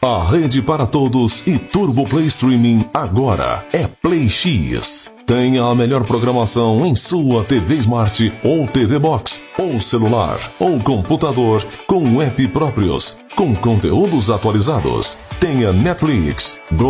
A rede para todos e Turbo Play Streaming agora é Play X. Tenha a melhor programação em sua TV Smart ou TV Box, ou celular, ou computador, com app próprios, com conteúdos atualizados. Tenha Netflix,